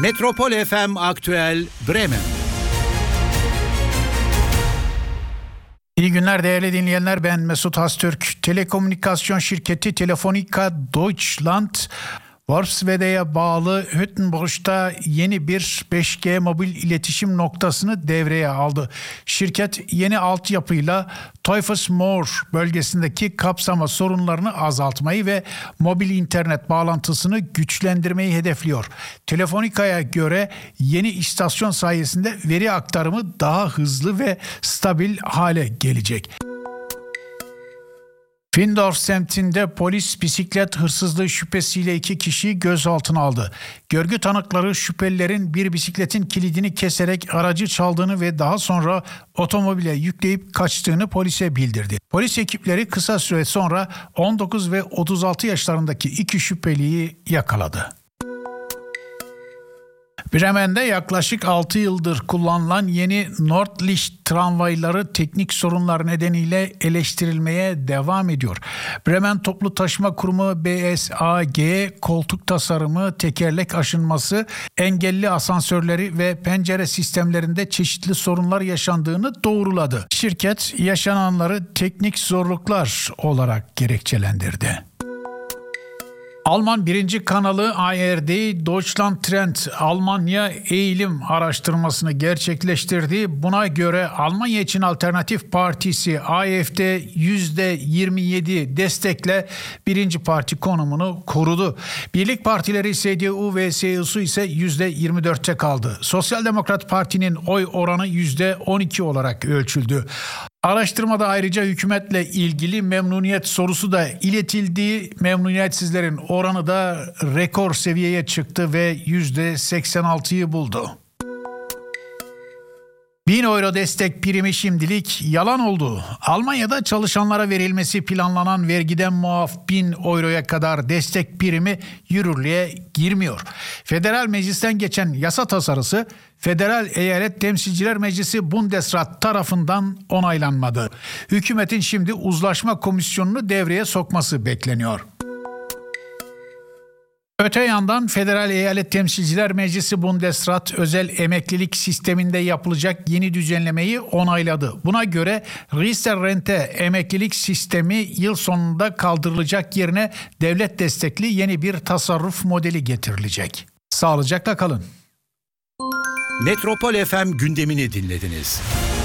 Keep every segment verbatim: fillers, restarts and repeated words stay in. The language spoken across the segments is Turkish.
Metropol F M Aktüel Bremen. İyi günler değerli dinleyenler, ben Mesut Hastürk. Telekomünikasyon şirketi Telefonica Deutschland, Wolfswede'ye bağlı Hüttenbusch'ta yeni bir beş G mobil iletişim noktasını devreye aldı. Şirket yeni altyapıyla Teufelsmoor bölgesindeki kapsama sorunlarını azaltmayı ve mobil internet bağlantısını güçlendirmeyi hedefliyor. Telefonica'ya göre yeni istasyon sayesinde veri aktarımı daha hızlı ve stabil hale gelecek. Findorf semtinde polis bisiklet hırsızlığı şüphesiyle iki kişiyi gözaltına aldı. Görgü tanıkları şüphelilerin bir bisikletin kilidini keserek aracı çaldığını ve daha sonra otomobile yükleyip kaçtığını polise bildirdi. Polis ekipleri kısa süre sonra on dokuz ve otuz altı yaşlarındaki iki şüpheliyi yakaladı. Bremen'de yaklaşık altı yıldır kullanılan yeni Nordlicht tramvayları teknik sorunlar nedeniyle eleştirilmeye devam ediyor. Bremen Toplu Taşıma Kurumu B S A G koltuk tasarımı, tekerlek aşınması, engelli asansörleri ve pencere sistemlerinde çeşitli sorunlar yaşandığını doğruladı. Şirket yaşananları teknik zorluklar olarak gerekçelendirdi. Alman birinci kanalı A R D Deutschland Trend Almanya eğilim araştırmasını gerçekleştirdi. Buna göre Almanya için Alternatif Partisi A F D yüzde yirmi yedi destekle birinci parti konumunu korudu. Birlik partileri C D U ve C S U ise yüzde yirmi dörtte kaldı. Sosyal Demokrat Parti'nin oy oranı yüzde on iki olarak ölçüldü. Araştırmada ayrıca hükümetle ilgili memnuniyet sorusu da iletildi. Memnuniyetsizlerin oranı da rekor seviyeye çıktı ve yüzde seksen altıyı buldu. bin euro destek primi şimdilik yalan oldu. Almanya'da çalışanlara verilmesi planlanan vergiden muaf bin euroya kadar destek primi yürürlüğe girmiyor. Federal Meclis'ten geçen yasa tasarısı Federal Eyalet Temsilciler Meclisi Bundesrat tarafından onaylanmadı. Hükümetin şimdi uzlaşma komisyonunu devreye sokması bekleniyor. Öte yandan Federal Eyalet Temsilciler Meclisi Bundesrat özel emeklilik sisteminde yapılacak yeni düzenlemeyi onayladı. Buna göre Riester-Rente emeklilik sistemi yıl sonunda kaldırılacak, yerine devlet destekli yeni bir tasarruf modeli getirilecek. Sağlıcakla kalın. Metropol F M gündemini dinlediniz.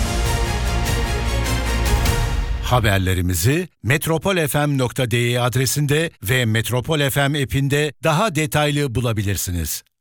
Haberlerimizi metropol f m nokta d e adresinde ve Metropol F M app'inde daha detaylı bulabilirsiniz.